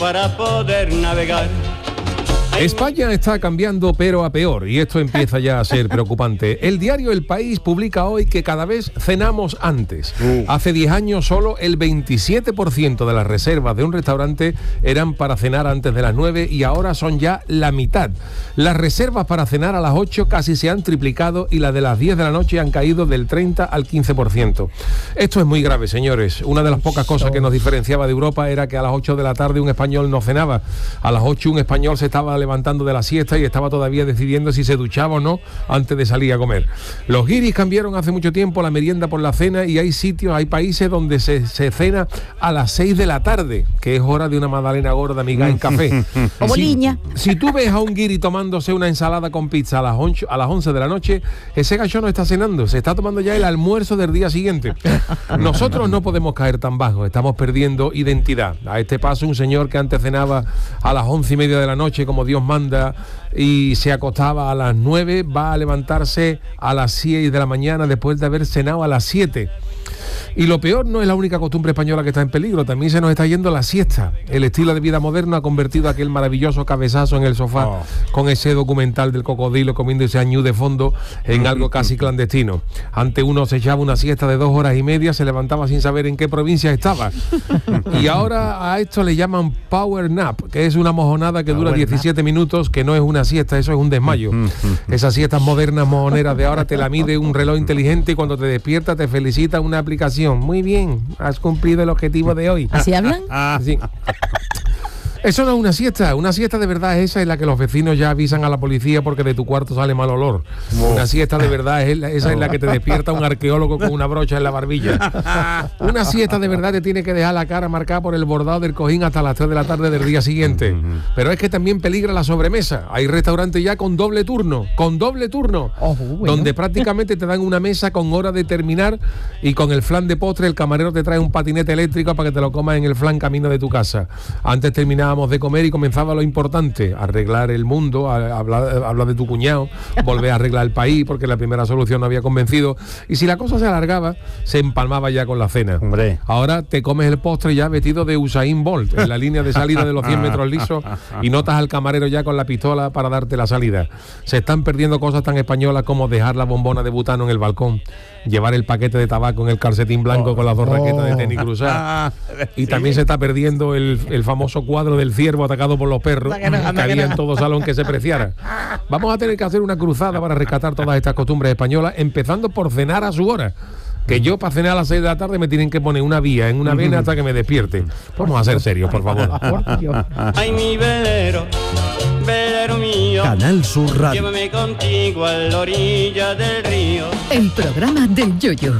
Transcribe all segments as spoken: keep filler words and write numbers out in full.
para poder navegar. España está cambiando pero a peor y esto empieza ya a ser preocupante. El diario El País publica hoy que cada vez cenamos antes. Uh. Hace diez años solo el veintisiete por ciento de las reservas de un restaurante eran para cenar antes de las nueve y ahora son ya la mitad. Las reservas para cenar a las ocho casi se han triplicado y las de las diez de la noche han caído del treinta al quince por ciento. Esto es muy grave, señores. Una de las pocas cosas que nos diferenciaba de Europa era que a las ocho de la tarde un español no cenaba. A las ocho un español se estaba levantando de la siesta y estaba todavía decidiendo si se duchaba o no antes de salir a comer. Los guiris cambiaron hace mucho tiempo la merienda por la cena y hay sitios, hay países donde se, se cena a las seis de la tarde, que es hora de una magdalena gorda, miga en café. O boliña. Si, si tú ves a un guiri tomándose una ensalada con pizza a las, once, a las once de la noche, ese gacho no está cenando, se está tomando ya el almuerzo del día siguiente. Nosotros no podemos caer tan bajo, estamos perdiendo identidad. A este paso, un señor que antes cenaba a las once y media de la noche, como Dios manda, y se acostaba a las nueve, va a levantarse a las seis de la mañana después de haber cenado a las siete. Y lo peor no es la única costumbre española que está en peligro, también se nos está yendo la siesta. El estilo de vida moderno ha convertido aquel maravilloso cabezazo en el sofá oh. con ese documental del cocodrilo comiendo ese añú de fondo en algo casi clandestino. Antes uno se echaba una siesta de dos horas y media, se levantaba sin saber en qué provincia estaba. Y ahora a esto le llaman power nap, que es una mojonada que dura diecisiete minutos, que no es una siesta, eso es un desmayo. Esas siestas modernas mojoneras de ahora te la mide un reloj inteligente y cuando te despiertas te felicita una aplicación. Muy bien, has cumplido el objetivo de hoy. ¿Así hablan? Sí. Eso no es una siesta, una siesta de verdad es esa en la que los vecinos ya avisan a la policía porque de tu cuarto sale mal olor. Oh. Una siesta de verdad es esa en la que te despierta un arqueólogo con una brocha en la barbilla. Una siesta de verdad te tiene que dejar la cara marcada por el bordado del cojín hasta las tres de la tarde del día siguiente. Pero es que también peligra la sobremesa. Hay restaurantes ya con doble turno, con doble turno, oh, bueno. donde prácticamente te dan una mesa con hora de terminar y con el flan de postre el camarero te trae un patinete eléctrico para que te lo comas en el flan camino de tu casa. Antes terminaba de comer y comenzaba lo importante, arreglar el mundo, a, a hablar, a hablar de tu cuñado, volver a arreglar el país porque la primera solución no había convencido y si la cosa se alargaba, se empalmaba ya con la cena. Hombre. Ahora te comes el postre ya vestido de Usain Bolt en la línea de salida de los cien metros lisos y notas al camarero ya con la pistola para darte la salida. Se están perdiendo cosas tan españolas como dejar la bombona de butano en el balcón, llevar el paquete de tabaco en el calcetín blanco oh, con las dos oh. raquetas de tenis cruzadas y también se está perdiendo el, el famoso cuadro del ciervo atacado por los perros que, no, que había en todo salón que se preciara. Vamos a tener que hacer una cruzada para rescatar todas estas costumbres españolas, empezando por cenar a su hora. Que yo para cenar a las seis de la tarde me tienen que poner una vía en una vena hasta que me despierte. Vamos a ser serios, por favor. Ay, mi velero, velero mío, Canal Sur Radio. Llévame contigo a la orilla del río. El programa del Yoyo.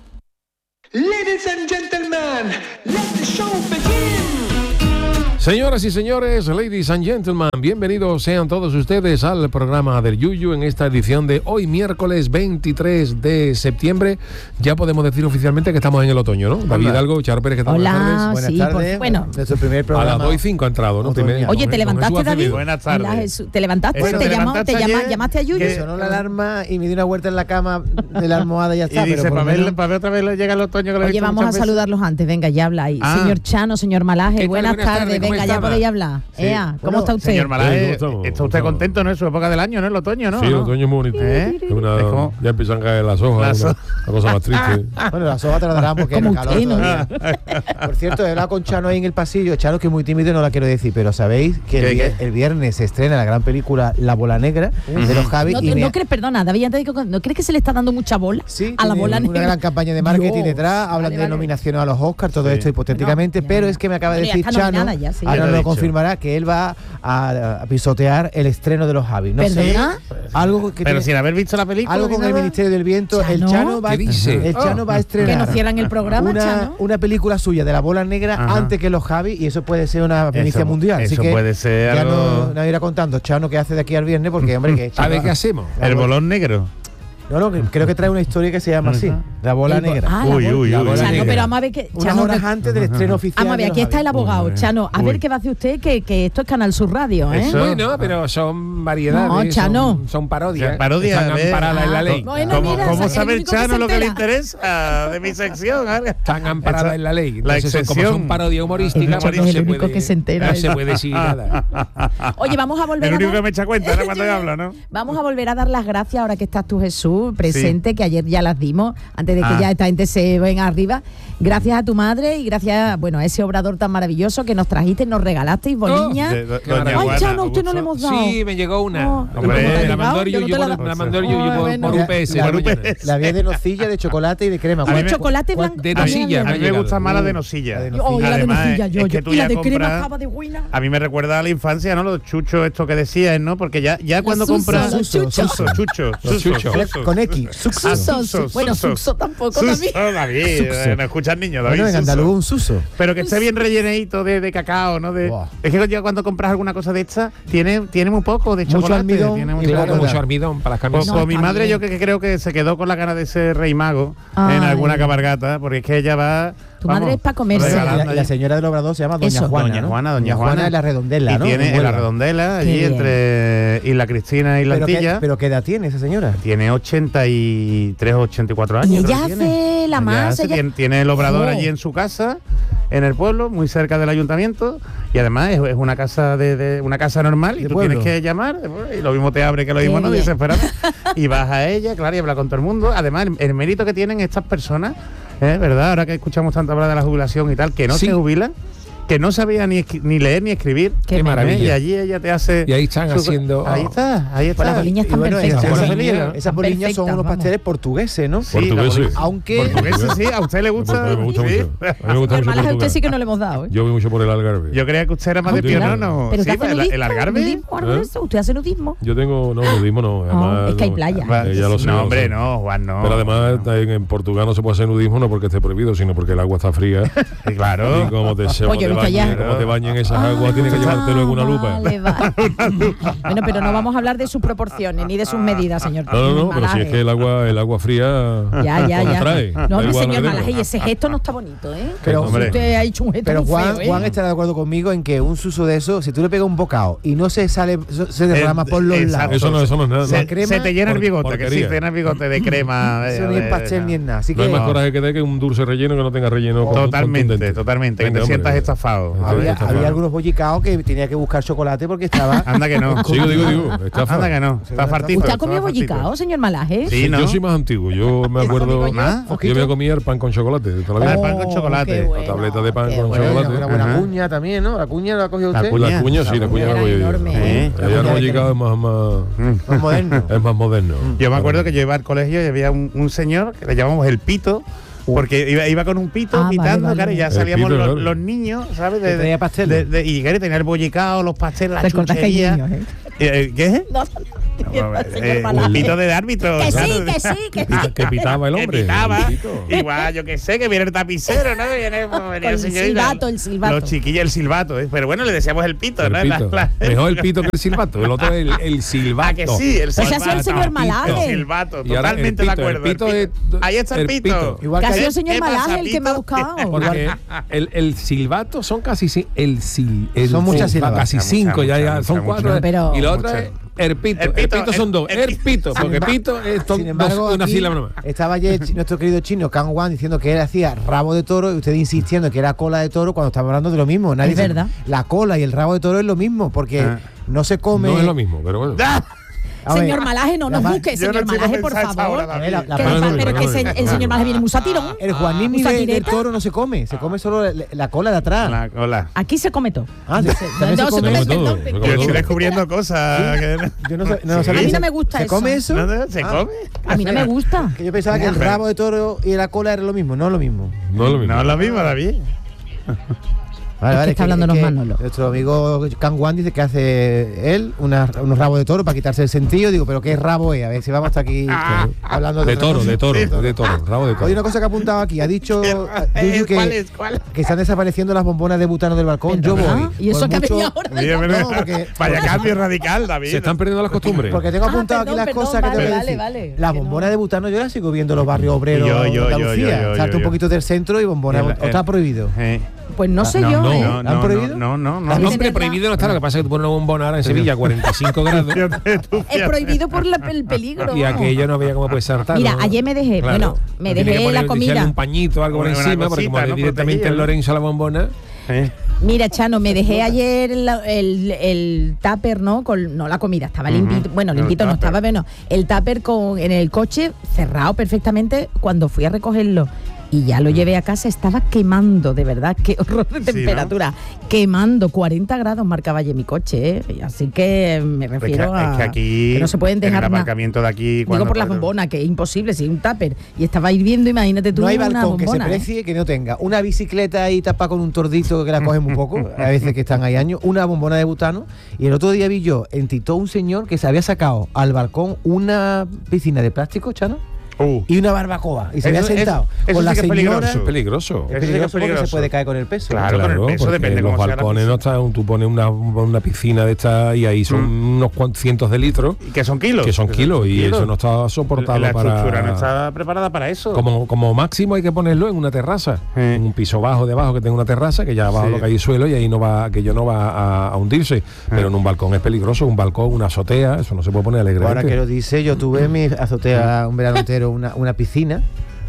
Ladies and gentlemen, let the show begin. Señoras y señores, ladies and gentlemen, bienvenidos sean todos ustedes al programa del Yuyu en esta edición de hoy, miércoles veintitrés de septiembre. Ya podemos decir oficialmente que estamos en el otoño, ¿no? David Hidalgo, Charo Pérez, ¿qué tal? Hola, buenas tardes. Sí, Buenas tardes. Por, bueno. Nuestro primer programa. A las dos y cinco ha entrado, ¿no? Primer, Oye, ¿te levantaste, David? Buenas tardes. Jesús, ¿Te levantaste? Bueno, ¿Te, ¿te llamó, levantaste te llama, ayer? llamaste a Yuyu? Que sonó la alarma y me di una vuelta en la cama de la almohada y ya está. Y dice, pero para ver, menos... para ver otra vez llega el otoño que lo he Oye, visto vamos a muchas veces. saludarlos antes. Venga, ya habláis. Ah. Señor Chano, señor Malaje, buenas, buenas tardes. tardes, ¿cómo Venga, ya estaba? podéis hablar. Sí. Ea, ¿cómo Bueno, está usted? Señor Malaje, ¿cómo estamos? está usted contento, ¿no? Es su época del año, ¿no? El otoño, ¿no? Sí, el ¿no? otoño es muy bonito. ¿Eh? Es una, Es como... ya empiezan a caer las hojas, Las una, ho- una cosa más triste. Bueno, las hojas tardarán porque Como el calor usted, ¿no? todavía. Por cierto, he hablado con Chano ahí en el pasillo. Chano, que es muy tímido y no la quiero decir, pero sabéis que el, ¿Qué, vier- qué? el viernes se estrena la gran película La Bola Negra de los Javi. No, y no, me- no crees, perdona, David, antes de que- ¿no crees que se le está dando mucha bola Sí, a la tiene bola una negra? gran campaña de marketing Dios. detrás, hablan Vale, de vale. nominaciones a los Oscars, todo Sí. esto hipotéticamente, No, pero ya. es que me acaba de Bueno, ya decir está Chano, nominada ya, sí. ahora Ya nos lo lo he dicho. confirmará, que él va a, a pisotear el estreno de los Javi. No sé, ¿Perdona? algo que Pero tiene- sin haber visto la película. algo ni con el nada. Ministerio del Viento. El ¿Chano? Chano va, ¿Qué dice? el Chano va a Que estrenar nos cierran el programa, una, Chano. una película suya de la bola negra Ajá. antes que los Javi, y eso puede ser una primicia Eso- mundial. Así eso que puede ser ya algo- no, no irá contando Chano qué hace de aquí al viernes, porque hombre, que A ver qué hacemos. El bolón negro. No, no, que creo que trae una historia que se llama así, La Bola El bo- Negra. Ah, la Uy, bola. uy, La uy. bola Chano, negra. pero vamos a ver que... Unas Chano, horas que- antes del estreno oficial. Vamos a ver, de aquí los está el Javi. abogado. Chano, a Uy. ver qué va a hacer usted, que, que esto es Canal Sur Radio, ¿eh? Eso. Bueno, pero son variedades, No, Chano. son, son parodias. O sea, parodia, Están ¿ves? amparadas en la ley. Bueno, ¿Cómo, mira, cómo es el sabe el único que Chano se lo que le entera. interesa de mi sección? Ahora? Están amparadas en la ley. La Entonces, son- como excepción. son parodias El humorísticas, Chano pues no es se el único puede, que se entera. no se puede decir nada. Oye, vamos a volver El a único dar- que me echa cuenta ahora cuando yo hablo, ¿no? Vamos a volver a dar las gracias ahora que estás tú, Jesús, presente, que ayer ya las dimos, antes de que Ah. ya esta gente se venga arriba. Gracias a tu madre y gracias, bueno, a ese obrador tan maravilloso que nos trajiste, nos regalasteis, boliñas. De- do- Qué doña maravilla. Ay, Juana, Chano, a usted no le Augusto. hemos dado. Sí, me llegó una. Oh, Hombre, ¿cómo te ha la llegado? mandó el Yo no Yuyu te la por- da- la mandó el Yuyu Ay, por- bueno. por U P S. La, por la- mañana. la había de nocilla, de chocolate y de crema. A ver, ¿Cuál- chocolate cuál- blanco. de también nocilla, había. A mí me llegado. gusta más la de Uh, nocilla. la de Oh, y la de Además, nocilla, yo, es que yo. tú Y la ya de crema compras- estaba de buena. A mí me recuerda a la infancia, ¿no? Los chuchos, esto que decías, ¿no? Porque ya, ya cuando suso, compras. los chuchos. Suso, chucho, Los suso, chuchos. suso. Con X. Suxo. Ah, Suso, suso, su- bueno, suso. suso tampoco Suso, también. David, Suso. eh, no escuchas niños, David. Bueno, en suso. andaluz un suso. Pero que esté bien rellenadito de, de cacao, ¿no? De, Buah. es que ya cuando compras alguna cosa de esta, tiene, tiene muy poco de Mucho chocolate. almidón tiene y mucho claro, Claro, chocolate. mucho almidón para las Pues, camisas. No, pues mi está madre bien. yo que, que creo que se quedó con la gana de ese rey mago Ay. en alguna cabalgata, porque es que ella va... Tu madre es pa' comerse. Y regalando la, y la allí. señora del obrador se llama Doña Eso. Juana. Doña ¿no? Juana, Doña Juana. es la redondela, y ¿no? tiene En en la Huelva. redondela, Qué allí bien. entre Isla Cristina y la Pero, Antilla. ¿qué, pero ¿qué edad tiene esa señora? Tiene ochenta y tres o ochenta y cuatro años. Y creo ella que tiene. hace la Ella masa, hace, ella- Tiene, tiene el obrador Oh. allí en su casa, en el pueblo, muy cerca del ayuntamiento. Y además es, es una casa de, de- una casa normal y ¿De tú pueblo? tienes que llamar y lo mismo te abre que lo Qué mismo no, bien. dices, espérame. Y vas a ella, claro, y habla con todo el mundo. Además, el, el mérito que tienen estas personas, ¿eh? ¿Verdad? Ahora que escuchamos tanto hablar de la jubilación y tal, que no Sí. se jubilan, que no sabía ni, escri- ni leer ni escribir. Qué ¿eh? maravilla. Y allí ella te hace... Y ahí están su- haciendo- Ahí está, ahí está. Pues las boliñas Y están bueno, perfectas. esas Esas boliñas, boliñas, esas boliñas son perfectas, unos vamos. pasteles portugueses, ¿no? Sí, la Portugueses. bolilla. Aunque Portugués, sí, a usted le gusta. Me gusta Sí. mucho. A mí me gusta Señor mucho Malaje, a usted Portugal. sí que no le hemos dado, ¿eh? Yo voy mucho por el Algarve. Yo creía que usted era más Ah, de claro. pionono. ¿Pero Sí, qué hace el, nudismo? el Algarve. ¿Nudismo o algo de ¿Eh? eso? ¿Usted hace nudismo? Yo tengo, no, nudismo no. Ah, Además, es que hay no, playa. Va- eh, ya lo sé, no, ya lo hombre, sé. no, Juan, no. Pero además en, en Portugal no se puede hacer nudismo no porque esté prohibido, sino porque el agua está fría. Sí, claro. Y como te, se- Oye, te ¿viste bañen, allá? como te bañen esas aguas, tienes que Ah, llevártelo en una lupa. vale, vale. Bueno, pero no vamos a hablar de sus proporciones ni de sus medidas, señor. No, no, no, pero si Malaje. es que el agua, el agua fría Ya, ya, pues ya. atrae. No, Da hombre, igual señor lo que Malaje, y tenga. ese gesto no está bonito, ¿eh? Pero, Hombre. Usted ha hecho un gesto Pero muy Juan, feo, ¿eh? Juan estará de acuerdo conmigo en que un suso de eso, si tú le pegas un bocado y no se sale, se derrama por los Exacto. lados. Eso no, eso no es nada. Se, no. crema se te llena el por- bigote, que sí, porquería. te llena el bigote de crema. Eso eh, ni en eh, pastel ni en nada. Así No hay que más coraje que dé que un dulce relleno que no tenga relleno. con- Totalmente, contundente. totalmente. Que Venga, te hombre. sientas estafado. Está había, bien, está había bien. algunos bollicaos que tenía que buscar chocolate porque estaba. Anda que no. Sí, yo digo, digo, estafa. Anda que no. Está fartito. ¿Usted ha está comido fartito. bollicao, señor Malaje? Sí, ¿no? Yo soy más antiguo. Yo me acuerdo. ¿Más? Yo me comía el pan con chocolate. de toda la Ah, vida. el pan con chocolate. qué bueno, La tableta de pan qué con bueno. chocolate. Una buena Ajá. cuña también, ¿no? La cuña la ha cogido La usted. cuña. La cuña, sí, la cuña Era la voy a enorme, ¿eh? ¿eh? La El cuña bollicao es más, más, Más moderno. es más moderno. Yo me acuerdo que yo iba al colegio y había un, un señor que le llamamos el pito. Porque iba, iba con un pito Ah, pitando, vale, claro, y ya vale. salíamos El pito, los, claro. los niños, ¿sabes? Que traía pasteles. de- de- y claro, tenía el bollicao, los pasteles, la Recordad que hay chuchería. niños, ¿eh? Eh, ¿Qué? No, no, Eh, señor un Malaje. pito de árbitro. Que sí, claro. que sí, que sí. Que, que pitaba el Que hombre. pitaba. el pito. Igual, yo que sé, que viene el tapicero, ¿no? Viene, pues, venía El señorita. silbato, el silbato. Los chiquillos, el silbato. ¿eh? Pero bueno, le decíamos el pito, El ¿no? pito. La- la- Mejor el pito que el silbato. El otro es el, el silbato. Ah, que sí, el Pues silbato. ha sido el señor Malaje. El silbato, Y ahora el totalmente pito, de acuerdo. el pito el es- Ahí está el, el pito. pito. Igual Que que ha sido hay- el señor ¿Qué pasa, Malaje el que me ha pito? buscado. Porque el, el silbato son casi ci- el sil, el Son muchas sil- sílabas. casi Muchas, cinco, muchas, ya, ya muchas, son muchas, cuatro. muchas. Pero- y la otra Muchas. es el pito. El El pito, pito, son el- dos. el El pito. pito, porque pito es son Sin embargo, dos, una aquí sílaba nomás. estaba ayer chi- nuestro querido chino Kang Wan diciendo que él hacía rabo de toro y usted insistiendo que era cola de toro cuando estamos hablando de lo mismo. Nadie Es se- verdad. La cola y el rabo de toro es lo mismo porque Ah. no se come. No es lo mismo, pero bueno. ¡Ah! A ver, Señor Malaje, no la nos ma- busque, Yo no señor estoy Malaje, por pensando esa favor. hora, Eh, la- la- Que No, no, pa- no, pero no, que no, se- no, el no, señor no. Malaje viene musatirón. El Juanini ¿Usa de- del tireta? toro no se come, se come solo la, la cola de atrás. La cola. Aquí se come todo. Ah, se- también No, se se come come eso. todo, perdón, se perdón. come Yo todo. estoy descubriendo cosas. que- Yo no, sé- no Sí. sabía. A mí no ¿Se- me gusta ¿Se eso. come eso? ¿No, no? ¿Se Ah. come? A mí no me gusta. Que yo pensaba que el rabo de toro y la cola era lo mismo, no es lo mismo. No es lo mismo. No es lo mismo, David. Vale, es vale, que está hablándonos que Manolo. Nuestro amigo Can Wan dice que hace él una- unos rabos de toro para quitarse el sentido. Digo, ¿pero qué rabo es? A ver si vamos hasta aquí Ah. hablando De otra toro, cosa. de toro, de toro, rabo de Oye, toro. una cosa que ha apuntado aquí. Ha dicho Yuyu ¿Cuál que, es? ¿Cuál? que están desapareciendo las bombonas de butano del balcón. Yo ¿Verdad? voy. ¿Y eso Por que mucho- venía ahora? Oye, pero- No, porque- Vaya cambio radical, David. Se están perdiendo las costumbres. Porque tengo Ah, apuntado perdón, aquí las perdón, cosas que vale, tengo que vale, decir. vale. Las Que bombonas no. de butano yo las sigo viendo en los barrios obreros Yo, yo, de yo, Andalucía. yo, yo, Salta yo, un yo. poquito del centro y bombona. El- ¿O está el- prohibido? Eh. Pues no sé no, yo, no, ¿eh? No, ¿La han no, prohibido? no, no, no. También No, es hombre, verdad. prohibido no está. Lo que pasa es que tú pones una bombona ahora en Sevilla a cuarenta y cinco grados Es prohibido por la- el peligro. y aquello no veía cómo puede saltar. Mira, ¿no? ayer me dejé, bueno, me Tiene dejé que poner- la echarle comida. un pañito o algo por Una- una encima, porque cosita, como ¿no? directamente Protegido, el ¿no? Lorenzo a la bombona. Eh. Mira, Chano, me dejé ayer el, el, el tupper, ¿no? Con, no la comida, estaba Ujú. limpito. Bueno, El limpito no tupper. estaba, bueno. El tupper con, en el coche cerrado perfectamente. Cuando fui a recogerlo y ya lo llevé a casa, estaba quemando, de verdad, qué horror de Sí, ¿no? temperatura. Quemando, cuarenta grados marcaba ayer mi coche, ¿eh? Así que me Es que, refiero a es que aquí, que no se pueden en dejar el nada. aparcamiento de aquí... Digo cuando- por las bombonas, que es imposible, si un tupper. Y estaba hirviendo, imagínate tú No hay una balcón que se bombona, ¿eh? precie que no tenga una bicicleta ahí tapada con un tordito que la coge muy poco, a veces que están ahí años, una bombona de butano. Y el otro día vi yo en Tito un señor que se había sacado al balcón una piscina de plástico, Chano, Uh. y una barbacoa. Y se Eso- había sentado eso- eso con la sí que es señora. peligroso. Es peligroso. Es Eso sí que es peligroso porque peligroso. se puede caer con el peso. Claro, con el peso, porque depende los cómo sea la balcones no piscina. están, tú pones una, una piscina de esta y ahí son unos cuantos cientos de litros ¿Y que son kilos? que son kilos y eso no está soportado La para estructura no está preparada para eso. como, como máximo hay que ponerlo en una terraza, Sí. en un piso bajo debajo que tenga una terraza que ya abajo Sí. lo que hay suelo y ahí no va, aquello no va a, a hundirse, pero en un balcón es peligroso, un balcón, una azotea, eso no se puede poner alegremente. Ahora que lo dice, yo tuve en mi azotea un verano entero una, una piscina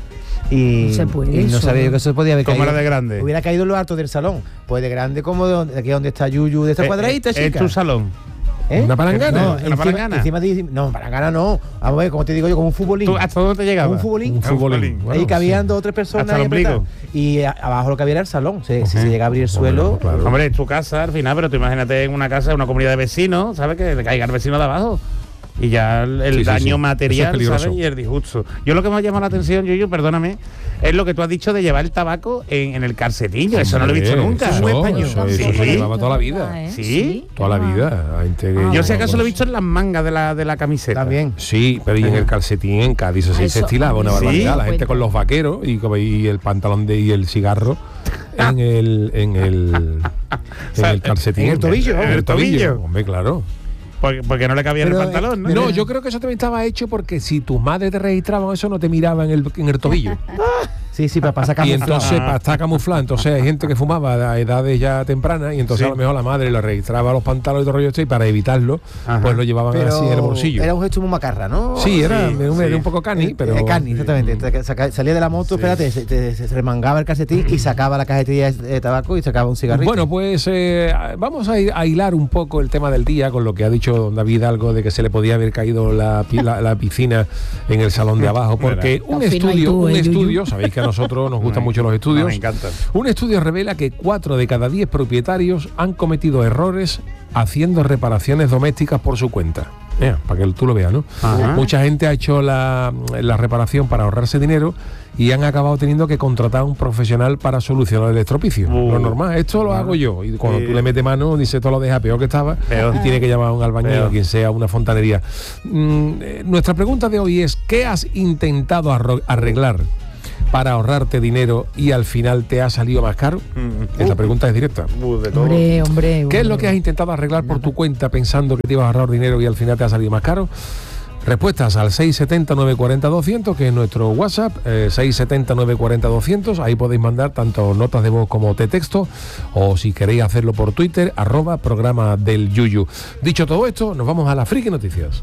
y No se puede y no eso, sabía yo ¿no? que eso podía haber ¿Cómo caído. era de grande? Hubiera caído en lo alto del salón. Pues de grande como de, donde, de aquí donde está Yuyu, de esta Eh, cuadradita, eh, chica. En tu salón. ¿Eh? ¿Una palangana? No, ¿Una encima, palangana? encima de- no, palangana no. Vamos a ver, como te digo yo, como un futbolín. ¿Tú ¿Hasta dónde te llegaba? Como un futbolín. Un futbolín. Ahí cabían dos o tres personas. Hasta el ahí apretadas. ombligo. Y a- abajo lo que había era el salón. Se- Si Ujú. se llega a abrir el Bueno, suelo. claro. Hombre, es tu casa al final, pero tú imagínate en una casa, en una comunidad de vecinos, ¿sabes? Que le caiga al vecino de abajo. Y ya el, el Sí, sí, daño sí. Eso material, es peligroso. ¿sabes? Y el disgusto. Yo lo que me ha llamado la atención, Yuyu, perdóname, es lo que tú has dicho de llevar el tabaco en, en el calcetillo. Eso no lo he visto Hombre, nunca. Eso, Muy español. eso, eso Sí. se llevaba toda la vida. ¿eh? ¿Sí? Toda la vida. La gente que Ah, Yo si llevaba acaso lo he cosas. visto en las mangas de la, de la camiseta. También. Sí, pero y en el calcetín en Cádiz eso sí Ah, se eso, estilaba una sí. barbaridad. La Sí. gente con los vaqueros y, como- y el pantalón de y el cigarro en el en el en sea, el calcetín. en el tobillo, En en el el tobillo. tobillo. Hombre, claro. Porque, porque no le cabía en Pero, el pantalón, ¿no? eh, No, yo creo que eso también estaba hecho porque si tus madres te registraban eso no te miraban en el, en el tobillo. Sí, sí, para pasar Y camuflado. entonces, para estar camuflado, entonces hay gente que fumaba a edades ya tempranas y entonces Sí. a lo mejor la madre le registraba los pantalones y todo el rollo este y para evitarlo, Ajá. pues lo llevaban Pero así en el bolsillo. Era un gesto muy macarra, ¿no? Sí, era, Sí, un, sí. era un poco cani, Eh, pero... eh, cani, exactamente. Te- saca- Salía de la moto, espérate, se, te- se remangaba el calcetín y sacaba la cajetilla de de tabaco y sacaba un cigarrito. Bueno, pues eh, vamos a, hi- a hilar un poco el tema del día con lo que ha dicho don David algo de que se le podía haber caído la, pi- la, la piscina en el salón de abajo, porque un Al final estudio, tú, un eh, Yuyu. estudio, sabéis que a nosotros nos gustan Ay, mucho los estudios, me encantan. un estudio revela que cuatro de cada diez propietarios han cometido errores haciendo reparaciones domésticas por su cuenta. Mira, para que tú lo veas, ¿no? Ajá. Mucha gente ha hecho la, la reparación para ahorrarse dinero y han acabado teniendo que contratar a un profesional para solucionar el estropicio. Uh. Lo normal, esto lo hago yo. Y cuando Sí. tú le metes mano, dice, todo lo deja peor que estaba Peor. y tiene que llamar a un albañil Peor. o quien sea, una fontanería. Mm, eh, nuestra pregunta de hoy es, ¿qué has intentado arro- arreglar para ahorrarte dinero y al final te ha salido más caro? Mm. Esta pregunta es directa. Uh, de todo. Hombre, hombre. ¿Qué es lo hombre. que has intentado arreglar por tu cuenta pensando que te ibas a ahorrar dinero y al final te ha salido más caro? Respuestas al seis siete cero, nueve cuatro cero, doscientos, que es nuestro WhatsApp, eh, seis siete cero, nueve cuatro cero, doscientos. Ahí podéis mandar tanto notas de voz como de texto, o si queréis hacerlo por Twitter, arroba programa del Yuyu. Dicho todo esto, nos vamos a las Friki Noticias.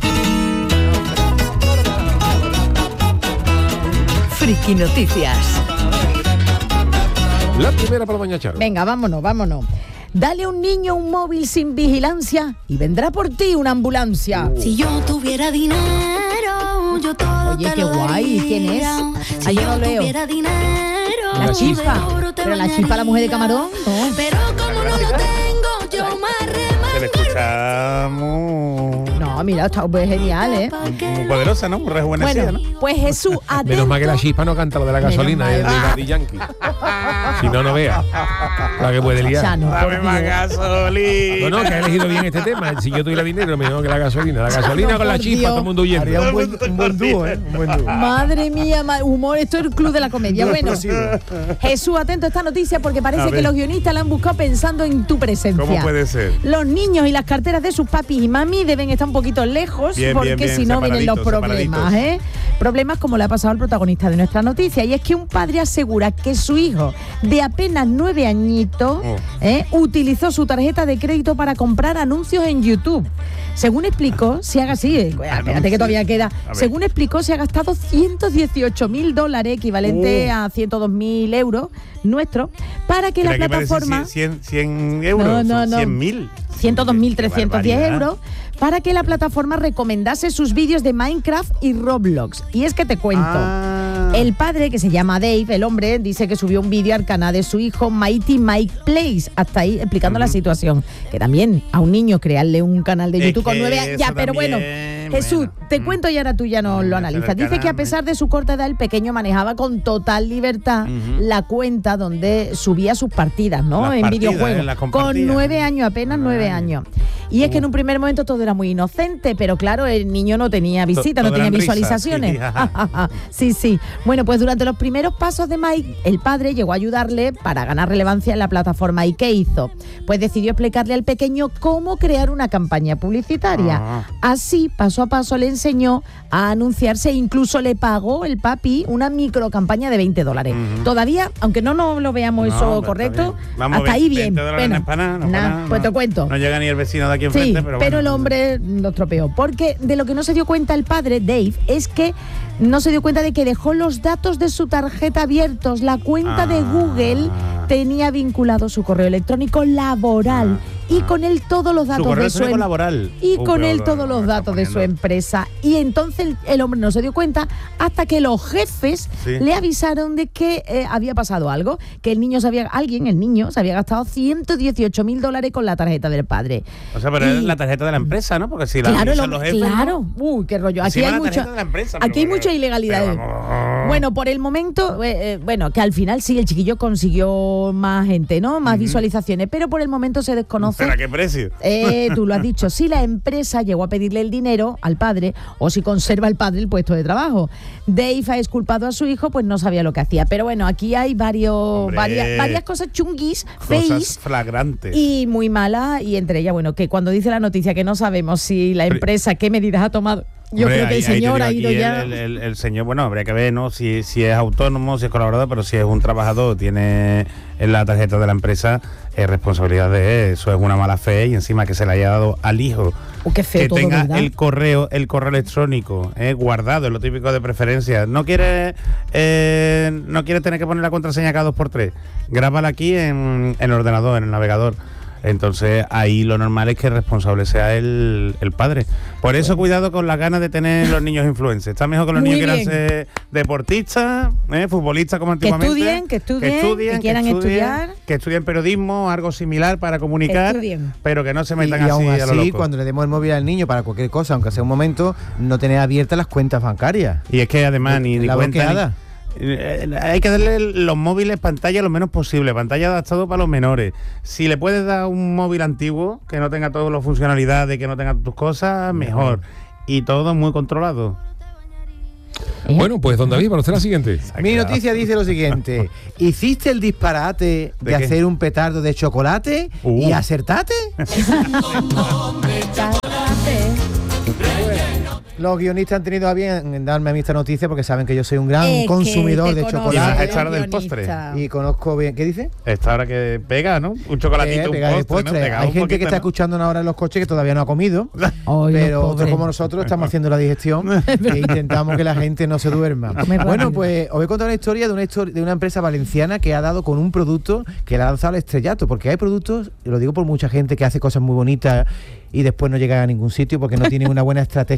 Friki Noticias. La primera para doña Charo. Venga, vámonos, vámonos. Dale a un niño un móvil sin vigilancia y vendrá por ti una ambulancia. Si yo tuviera dinero, yo todo Oye, te qué lo guay, daría. ¿quién es? Si Ahí yo no leo. tuviera dinero, La La chispa. de oro te Pero la chispa, la mujer de bañaría. Camarón, no. Pero como no lo tengo, yo más Se le remango. escuchamos. No, No, mira, está pues genial, ¿eh? Muy poderosa, ¿no? Muy rejuvenecida, Bueno, ¿no? pues Jesús, atento. Menos mal que la chispa no canta lo de la Menos gasolina, mal. es de Daddy Yankee. Si no, no vea. La que puede liar. Chano, por Dame más Dios. gasolina. No, no, que ha elegido bien este tema. Si yo tuviera dinero, mejor que la gasolina. La gasolina No, con la por chispa, Dios. todo el mundo huyendo. Haría un buen, un buen dúo, ¿eh? Un buen dúo. Madre mía, ma- humor, esto es el club de la comedia. Bueno, Jesús, atento a esta noticia porque A parece ver. que los guionistas la han buscado pensando en tu presencia. ¿Cómo puede ser? Los niños y las carteras de sus papis y mami deben estar un poquito lejos Bien, porque bien, bien, si no vienen los separaditos, problemas, separaditos. ¿eh? Problemas como le ha pasado al protagonista de nuestra noticia, y es que un padre asegura que su hijo de apenas nueve añitos Oh. ¿eh? utilizó su tarjeta de crédito para comprar anuncios en YouTube. Según explicó, se haga así, eh, espérate que todavía queda. A ver. Según explicó, se ha gastado ciento dieciocho mil dólares, equivalente Oh. a ciento dos mil euros nuestros, para que la Mira, parece plataforma... cien, cien euros, No, no, son no. cien mil. ciento dos mil Qué trescientos diez barbaridad. euros para que la plataforma recomendase sus vídeos de Minecraft y Roblox. Y es que te cuento. Ah. El padre, que se llama Dave, el hombre, dice que subió un vídeo al canal de su hijo Mighty Mike Plays, hasta ahí explicando la situación. Que también a un niño crearle un canal de Es YouTube con que nueve años. Ya, eso pero bueno, también, Jesús, bueno. te cuento y ahora tú ya no Mm, lo ese analizas. era el Dice que a canal, pesar de su corta edad, el pequeño manejaba con total libertad Ujú. la cuenta donde subía sus partidas, ¿no? Las en partidas, videojuegos. ¿eh? Las Con compartía. nueve años, apenas nueve Ay. años. Y es que en un primer momento todo era muy inocente, pero claro, el niño no tenía visita, no todo tenía eran risas, visualizaciones. sí, ajá. Sí, sí. Bueno, pues durante los primeros pasos de Mike, el padre llegó a ayudarle para ganar relevancia en la plataforma. ¿Y qué hizo? Pues decidió explicarle al pequeño cómo crear una campaña publicitaria. Ah. Así, paso a paso, le enseñó a anunciarse e incluso le pagó el papi una micro campaña de veinte dólares. Ujú. Todavía, aunque no, no lo veamos No, eso pero está correcto, bien. Vamos, hasta ahí veinte bien. dólares Bueno, no es para nada, no es nah, para nada, pues no. te cuento. No llega ni el vecino de aquí Sí, enfrente, pero, pero bueno. el hombre lo estropeó. Porque de lo que no se dio cuenta el padre, Dave, es que no se dio cuenta de que dejó los datos de su tarjeta abiertos. La cuenta de Ah. Google tenía vinculado su correo electrónico laboral y con él todos los Su datos correo de su electrónico em- laboral. y Uh, con pero él lo- todos lo los está datos de su poniendo. empresa. Y entonces el, el hombre no se dio cuenta hasta que los jefes Sí. le avisaron de que eh, había pasado algo, que el niño se había, alguien, el niño, se había gastado ciento dieciocho mil dólares con la tarjeta del padre. O sea, pero Y- es la tarjeta de la empresa, ¿no? Porque si la Claro, el avisan los hombre- jefes, ¿no? claro. Uy, qué rollo. Aquí Encima hay la mucho, tarjeta de la empresa, pero aquí hay bueno, mucha ilegalidad. pero vamos. Bueno, por el momento, eh, eh, bueno, que al final sí, el chiquillo consiguió más gente, ¿no? Más visualizaciones, pero por el momento se desconoce. ¿Pero a qué precio? Eh, tú lo has dicho, si la empresa llegó a pedirle el dinero al padre o si conserva el padre el puesto de trabajo. Dave ha exculpado a su hijo, pues no sabía lo que hacía. Pero bueno, aquí hay varios, Hombre. varias, varias cosas chunguis, Cosas feis flagrantes. y muy malas. Y entre ellas, bueno, que cuando dice la noticia que no sabemos si la empresa qué medidas ha tomado, yo Hombre, creo que ahí- el ahí te señor digo ha aquí ido el, ya. El, el- el señor, bueno, habría que ver, ¿no? Si, si es autónomo, si es colaborador, pero si es un trabajador, tiene en la tarjeta de la empresa, es responsabilidad de él. Eso es una mala fe y encima que se le haya dado al hijo. Oh, qué feo que todo, tenga ¿verdad? el correo, el correo electrónico eh, guardado, es lo típico de preferencia. No quiere, eh, no quiere tener que poner la contraseña cada dos por tres. Grábala aquí en, en el ordenador, en el navegador. Entonces ahí lo normal es que el responsable sea el, el padre. Por eso cuidado con las ganas de tener los niños influencers. Está mejor que los Muy niños quieran bien. ser deportistas, eh, futbolistas como Que antiguamente. estudien, que estudien, que quieran estudiar. Que estudien periodismo, algo similar para comunicar, Estudien. pero que no se Y, metan y así aún a lo así, loco. cuando le demos el móvil al niño para cualquier cosa, aunque sea un momento, no tener abiertas las cuentas bancarias. Y es que además ni, ni La cuenta, bloqueada. ni- Eh, hay que darle los móviles pantalla lo menos posible, pantalla adaptado para los menores. Si le puedes dar un móvil antiguo que no tenga todas las funcionalidades, que no tenga tus cosas, mejor. Y todo muy controlado. ¿Eh? Bueno, pues don David, para usted la siguiente. Mi noticia dice lo siguiente: ¿hiciste el disparate de, ¿De qué? hacer un petardo de chocolate Uh. y acertate? Los guionistas han tenido a bien en darme a mí esta noticia porque saben que yo soy un gran Es que consumidor te de conozco, Y vas a chocolate echar del guionista. postre. y conozco bien. ¿Qué dice? Esta hora que pega, ¿no? Un chocolatito, Eh, un pega de postre, ¿no? postre. Pega Hay un gente poquito, que está ¿no? escuchando ahora en los coches que todavía no ha comido, Ay, pero los otros pobres. como nosotros estamos haciendo la digestión e intentamos que la gente no se duerma. Come Bueno, rápido. pues os voy a contar una historia de una histori- de una empresa valenciana que ha dado con un producto que le ha lanzado al estrellato, porque hay productos, y lo digo por mucha gente que hace cosas muy bonitas y después no llega a ningún sitio porque no tiene una buena estrategia de marketing.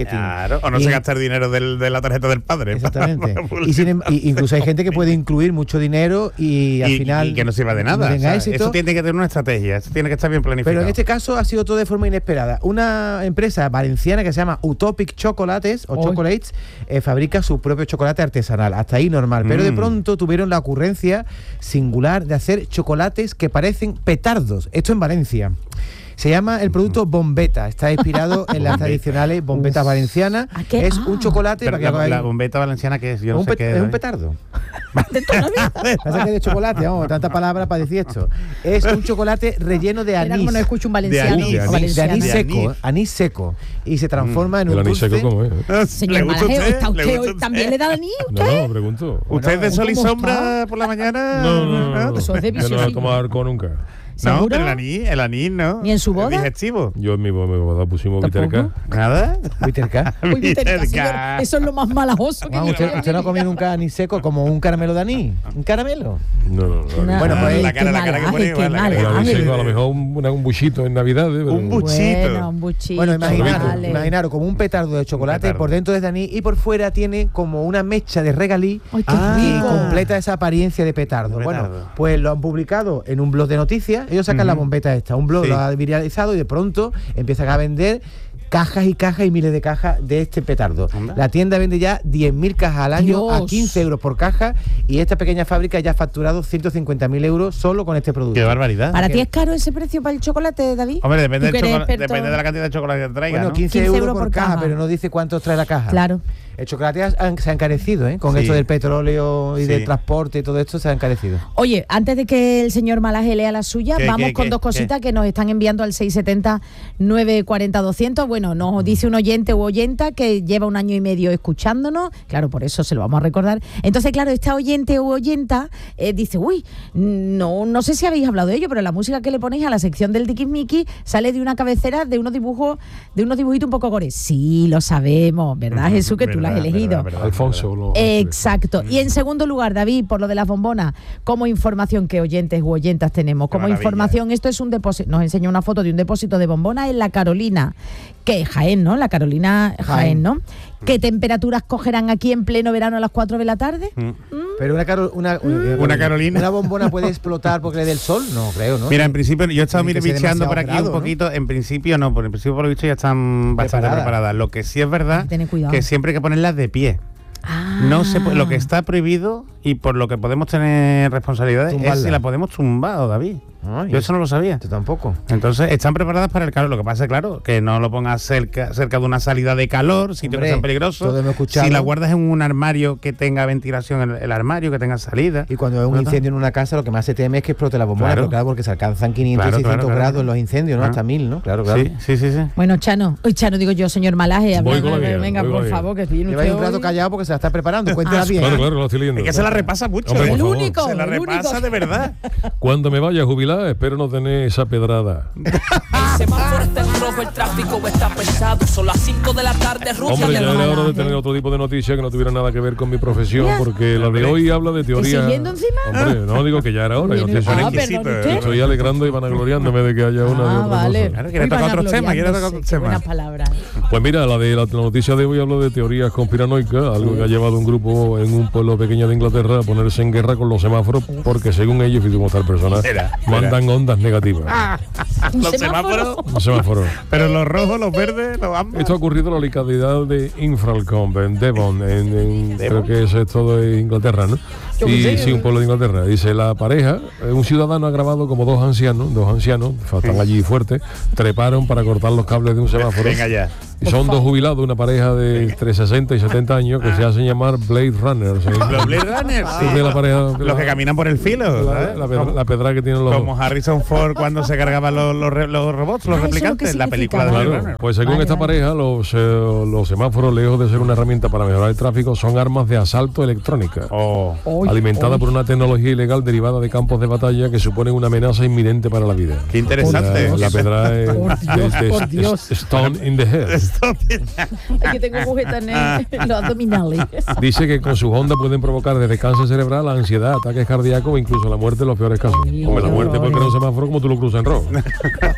marketing. Claro, o no Y- se gasta el dinero del- de la tarjeta del padre. Exactamente. Y, sin em- y incluso hay gente que puede incluir mucho dinero y al y, final y que no sirva de no nada. tenga o sea, éxito. eso tiene que tener una estrategia, eso tiene que estar bien planificado. Pero en este caso ha sido todo de forma inesperada. Una empresa valenciana que se llama Utopic Chocolates o Uy. Chocolates eh, fabrica su propio chocolate artesanal. Hasta ahí normal. Pero de Mm. pronto tuvieron la ocurrencia singular de hacer chocolates que parecen petardos. Esto en Valencia. Se llama el producto Bombeta. Está inspirado en las tradicionales bombetas valencianas. ¿A qué? Es Ah. un chocolate. Pero para que la, hagáis- la bombeta valenciana que es, yo no un sé pet- qué es un David. petardo. De toda la vida. Pasa que es de chocolate, vamos, tantas palabras para decir esto. Es un chocolate relleno de Era anís. como no escucho un valenciano. anís, o de De valenciana. anís De seco, anís. ¿eh? anís seco. Y se transforma en El un anís dulce. seco, ¿cómo es? ¿Le Señor gusta Malajeo, usted? ¿está ¿Le usted gusta hoy usted? también le da anís? No, no, pregunto. ¿Usted es de sol y ¿cómo sombra está? por la mañana? No, no, no, no. Eso es de Yo no he visionismo. tomado alcohol nunca. No, ¿Seguro? pero el anís, el anís, ¿no? ¿Ni en su boda? El digestivo. Yo en mi boda mi boda pusimos ¿Tampoco? viterca. ¿Nada? Viterca. Uy, Viterca, señor, Viterca. eso es lo más malajoso que Ah, yo usted, he usted no ha comido nunca anís seco como un caramelo de anís. ¿Un caramelo? No, no, no. Nah, Bueno, pues, la cara- la cara que pone qué igual, la cara que El malaje. anís seco, a lo mejor un, una- un buchito en Navidad. ¿eh? Un buchito. Bueno, un buchito. Bueno, imaginaros, vale. imaginaros como un petardo de chocolate, petardo. por dentro es de anís y por fuera tiene como una mecha de regalí Ay, qué y rico. completa esa apariencia de petardo. Un Bueno, petardo. pues lo han publicado en un blog de noticias, ellos sacan la Ujú. bombeta esta, un blog Sí. lo ha viralizado y de pronto empiezan a vender cajas y cajas y miles de cajas de este petardo. Anda. La tienda vende ya diez mil cajas al año a Dios. quince euros por caja y esta pequeña fábrica ya ha facturado ciento cincuenta mil euros solo con este producto. Qué barbaridad. ¿Para ti es caro ese precio para el chocolate, David? Hombre, depende, Tú que del eres chocolate- experto. depende de la cantidad de chocolate que traiga, Bueno, ¿no? quince, quince euros por, caja, caja. pero no dice cuántos trae la caja. Claro. El chocolate ha- han- se ha encarecido, ¿eh? Con Sí. esto del petróleo y Sí. del transporte y todo esto se ha encarecido. Oye, antes de que el señor Malaje lea la suya, ¿Qué, vamos qué, con qué, dos cositas que nos están enviando al seis setenta nueve cuarenta doscientos. Bueno, nos dice un oyente u oyenta que lleva un año y medio escuchándonos, claro, por eso se lo vamos a recordar. Entonces, claro, esta oyente u oyenta eh, dice, uy, no, no sé si habéis hablado de ello, pero la música que le ponéis a la sección del Tiquismiqui sale de una cabecera de unos dibujos, de unos dibujitos un poco gore. Sí, lo sabemos, ¿verdad, Ujú, Jesús? Que tú la has verdad, elegido. verdad, verdad. Alfonso. Lo, Exacto. Y en segundo lugar, David, por lo de las bombonas, como información que oyentes u oyentas tenemos, Qué como maravilla. información, esto es un depósito, nos enseña una foto de un depósito de bombonas en la Carolina, que es Jaén, ¿no? La Carolina Jaén, Jaén. ¿no? ¿Qué temperaturas cogerán aquí en pleno verano a las cuatro de la tarde? Mm. Pero una, caro- una, eh, Una Carolina. ¿Una bombona puede explotar porque le dé el sol? No, creo, ¿no? Mira, en principio, yo he estado Tiene que ser bicheando por demasiado aquí un grado, ¿no? poquito. En principio no, por en principio por lo visto ya están bastante Preparadas. preparadas. Lo que sí es verdad Tener cuidado. que siempre hay que ponerlas de pie. Ah. No se pu- lo que está prohibido y por lo que podemos tener responsabilidades es Tumbarla. si la podemos tumbar, David. Ay, Yo eso no lo sabía. Yo tampoco. Entonces, están preparadas para el calor. Lo que pasa es, claro, que no lo pongas cerca, cerca de una salida de calor, sitios que Hombre, sean peligrosos. todo hemos escuchado. Si la guardas en un armario que tenga ventilación, el, el armario que tenga salida. Y cuando hay un ¿Verdad? incendio en una casa, lo que más se teme es que explote la bombona. Claro. Pero claro, porque se alcanzan quinientos, Claro, seiscientos claro, claro. grados en los incendios, ¿no? Ah. Hasta mil, ¿no? Claro, claro. Sí, sí, sí, sí. Bueno, Chano, uy, Chano, digo yo, señor Malaje, Voy habla- con la mía, venga, voy con por la mía. favor, que viene Lleváis usted un rato hoy. callado porque se la está preparando. Cuéntela Ah, bien. Claro, claro, lo estoy leyendo. Es que se la repasa mucho. Hombre, ¿eh? por El favor. único, Se la el repasa único. de verdad. Cuando me vaya a jubilar, espero no tener esa pedrada. El semáforo está en rojo, el tráfico está pesado. Son las cinco de la tarde, Rusia Hombre, le ya roba era la- hora de tener otro tipo de noticias que no tuviera nada que ver con mi profesión, Mira. porque la de hoy habla de teoría. siguiendo encima? Hombre, no digo que ya era hora. Yo Viene- estoy, Ah, exquisito, perdón, ¿eh? usted. estoy alegrando y vanagloriándome de que haya una de Ah, otra vale. cosa. Claro, quiere Uy, tocar otros temas, quiere tocar vanagloriándose, otros qué temas. buenas palabras. Pues mira, la de la, la noticia de hoy habla de teorías conspiranoicas, algo que ha llevado un grupo en un pueblo pequeño de Inglaterra a ponerse en guerra con los semáforos, porque según ellos, fíjate cómo está el personaje, Espera, espera. mandan ondas negativas. ¿Un Los semáforo? semáforos. Los semáforos. Pero los rojos, los verdes, los ambos. Esto ha ocurrido en la localidad de Infralcombe, en Devon, en, en- creo que eso es todo de Inglaterra, ¿no? Y sí, un pueblo de Inglaterra. Dice, la pareja, eh, un ciudadano ha grabado como dos ancianos, dos ancianos, están allí fuertes, treparon para cortar los cables de un semáforo. Venga ya. Y son dos jubilados, una pareja de entre sesenta y setenta años que se hacen llamar Blade Runners. ¿eh? Los Blade Runners. Tú ves la pareja, Los la- que caminan por el filo. la, ¿sabes? la pedra, la pedra que tienen los Como Harrison Ford cuando se cargaban los, los, re- los robots, los Ah, ¿eso es lo que replicantes, la película de significa? Blade Claro, Runner. pues según Vale, esta vale. pareja, los, eh, los semáforos, lejos de ser una herramienta para mejorar el tráfico, son armas de asalto electrónica, Oh. Uy, alimentada uy. por una tecnología ilegal derivada de campos de batalla que suponen una amenaza inminente para la vida. Qué interesante. La, la pedra es Por Dios, de- de- por Dios. es- Stone in the Head. Esto tiene- Es que tengo agujetas en, el- en los abdominales. Dice que con sus ondas pueden provocar desde cáncer cerebral, ansiedad, ataques cardíacos o incluso la muerte en los peores casos. Ay, Hombre, la qué muerte horror. porque era un semáforo como tú lo cruzas en rojo.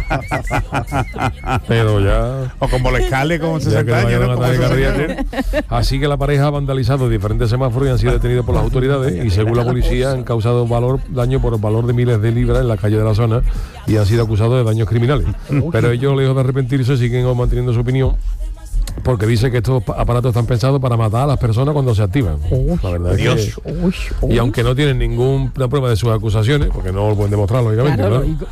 Pero ya... O como le escale con Ya que sesenta no años, vayan ¿no? a Como matar el sesenta Garriga. Así que la pareja ha vandalizado diferentes semáforos y han sido detenidos por las autoridades y según la policía han causado valor, daño por valor de miles de libras en la calle de la zona y han sido acusados de daños criminales. Pero ellos, lejos de arrepentirse, siguen manteniendo su opinión porque dice que estos aparatos están pensados para matar a las personas cuando se activan. La verdad es que, y aunque no tienen ninguna prueba de sus acusaciones, porque no lo pueden demostrar, lógicamente, Claro, ¿no?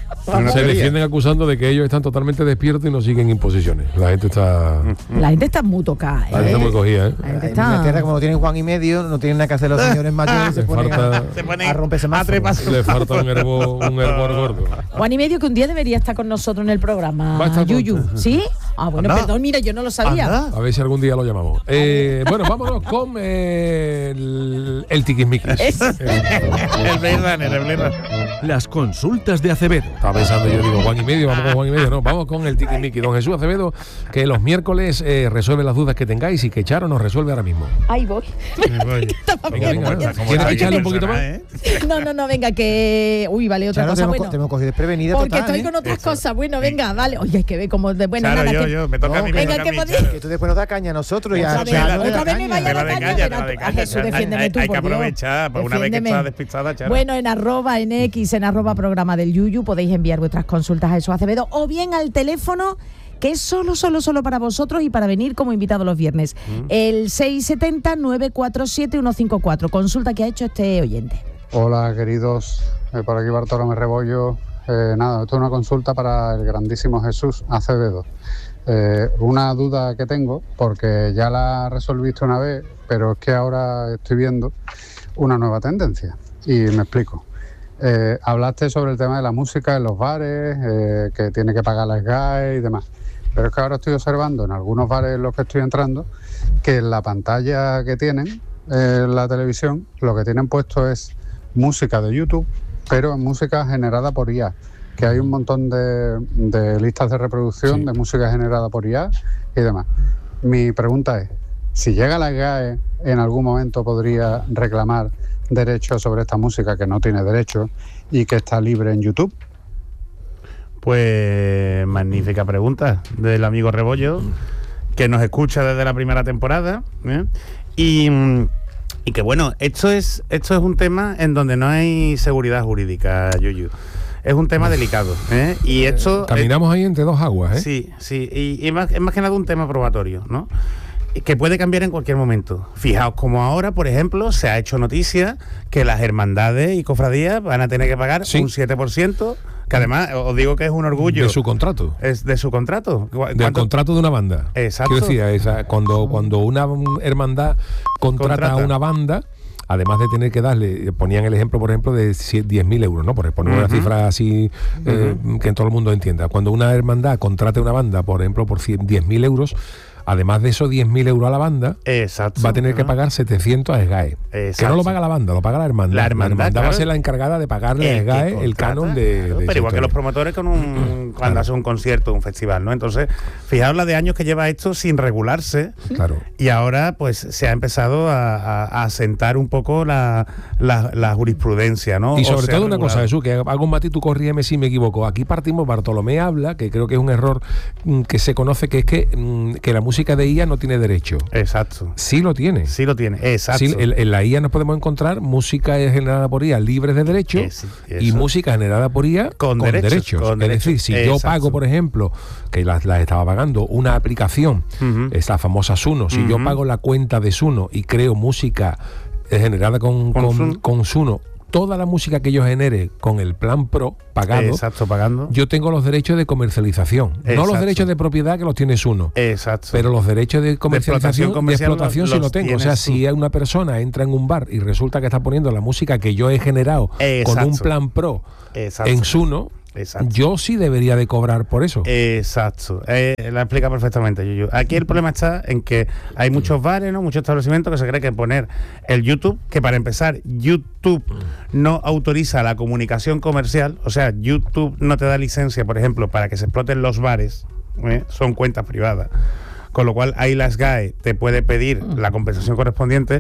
Se defienden acusando de que ellos están totalmente despiertos y no siguen imposiciones. La gente está... La gente está muy tocada, ¿eh? La gente está muy cogida, ¿eh? La gente En está... Inglaterra, como no tienen Juan y medio, no tienen nada que hacer los señores mayores, se Le ponen falta- a, Se ponen a romper semáforos. Le falta un hervor, un hervor gordo. Juan y medio que un día debería estar con nosotros en el programa. Va a estar Yuyu, pronto. ¿sí? Ah, bueno, Anda. perdón, mira, yo no lo sabía. Anda. A ver si algún día lo llamamos. Eh, bueno, vámonos con eh, el, el tiquismiquis. Es- El Blade Runner, el Blade Runner. Las consultas de Acevedo. Estaba pensando yo, digo, Juan y medio, vamos con Juan y medio, no, vamos con el tiquismiquis. Don Jesús Acevedo, que los miércoles eh, resuelve las dudas que tengáis y que Charo nos resuelve ahora mismo. Ahí voy. Estaba Venga, bien, venga, bien. venga. ¿Quieres echarle un poquito más? ¿eh? No, no, no, venga, que... Uy, vale, otra Charo, cosa. te hemos, Bueno, te hemos cogido desprevenida porque total, estoy ¿eh? con otras cosas. Bueno, venga, vale. Oye, hay que ver cómo... De, bueno, Charo, nada, yo, que... yo, me toca a mí, me Venga, toca a que mí, podéis- Charo. Que tú después nos da caña a nosotros y a Otra vez, Charo le da otra vez me caña. vaya Te la la de caña, caña, te ven a la de tu- a caña. Jesús, Hay- defiéndeme hay- tú, Hay que por Dios. aprovechar, pues una vez que Defiéndeme. está despistada, Charo. Bueno, en arroba, en X, en arroba programa del Yuyu, podéis enviar vuestras consultas a Jesús Acevedo o bien al teléfono que es solo, solo, solo para vosotros y para venir como invitado los viernes. Mm. El seis siete cero, nueve cuatro siete, uno cinco cuatro. Consulta que ha hecho este oyente. Hola queridos, eh, por aquí Bartolomé Rebollo. Eh, nada, esto es una consulta para el grandísimo Jesús Acevedo. Eh, una duda que tengo, porque ya la resolviste una vez, pero es que ahora estoy viendo una nueva tendencia. Y me explico. Eh, hablaste sobre el tema de la música en los bares, eh, que tiene que pagar la S G A E y demás. Pero es que ahora estoy observando en algunos bares en los que estoy entrando que en la pantalla que tienen eh, en la televisión lo que tienen puesto es música de YouTube, pero música generada por I A, que hay un montón de, de listas de reproducción Sí. de música generada por I A y demás. Mi pregunta es, si llega la S G A E, en algún momento podría reclamar derechos sobre esta música que no tiene derechos y que está libre en YouTube. Pues magnífica pregunta del amigo Rebollo, que nos escucha desde la primera temporada, ¿eh? y, y que bueno, esto es esto es un tema en donde no hay seguridad jurídica, Yuyu. Es un tema delicado, ¿eh? Y esto Caminamos ahí entre dos aguas, ¿eh? sí, sí, y, y más, es más que nada un tema probatorio, ¿no? Que puede cambiar en cualquier momento. Fijaos como ahora, por ejemplo, se ha hecho noticia que las hermandades y cofradías van a tener que pagar Sí. un siete por ciento, que además os digo que es un orgullo. De su contrato. Es de su contrato. ¿Cu- Del cuánto- contrato de una banda. Exacto. Quiero decir, esa- cuando, cuando una hermandad contrata, Contrata. a una banda, además de tener que darle, ponían el ejemplo, por ejemplo, de diez mil euros, ¿no? Por poner una Ujú. cifra así eh, que todo el mundo entienda. Cuando una hermandad contrate una banda, por ejemplo, por diez mil euros, además de esos diez mil euros a la banda, Exacto. va a tener que Ajá. pagar setecientos a S G A E. Que Exacto. no lo paga la banda, lo paga la hermandad. La hermandad, va a claro. ser la encargada de pagarle a El S G A que E el contrata, canon de, claro, de pero esa igual que los historia. promotores con un cuando Claro. hacen un concierto, un festival, ¿no? Entonces, fijaos la de años que lleva esto sin regularse. Claro. Y ahora pues se ha empezado a, a- a asentar un poco la, la- la jurisprudencia, ¿no? Y O sobre se ha todo una cosa, regulado. Jesús, que hago un matiz, tú corrígeme si me equivoco. Aquí partimos, Bartolomé habla, que creo que es un error mm, que se conoce, que es que, mm, que la música de I A no tiene derecho. Exacto. Sí lo tiene. Sí lo tiene, exacto. Sí, en, en la I A nos podemos encontrar música generada por I A libres de derecho Es- y eso. música generada por I A Con con, derechos, derechos. con es derechos. decir, si yo Exacto. pago, por ejemplo, que las las estaba pagando, una aplicación, Ujú. esta famosa Suno, si yo Ujú. pago la cuenta de Suno y creo música eh, generada con, Con con, Suno. con Suno, toda la música que yo genere con el plan Pro pagado, Exacto, pagando. yo tengo los derechos de comercialización. No los Exacto. derechos de propiedad que los tiene Suno. Exacto. Pero los derechos de comercialización, de comercial explotación, los- sí lo los tengo. O sea, tienes si tú. una persona entra en un bar y resulta que está poniendo la música que yo he generado con Exacto. un plan Pro Exacto. en Suno, Exacto. yo sí debería de cobrar por eso. Exacto, eh, la explica perfectamente, Yuyu. Aquí el problema está en que hay muchos bares, ¿no? Muchos establecimientos que se creen que poner el YouTube, que para empezar, YouTube no autoriza la comunicación comercial, o sea, YouTube no te da licencia, por ejemplo, para que se exploten los bares, ¿eh? Son cuentas privadas. Con lo cual ahí la S G A E te puede pedir la compensación correspondiente,